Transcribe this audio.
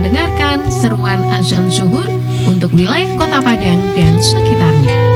akan dengarkan seruan azan zuhur untuk wilayah Kota Padang dan sekitarnya.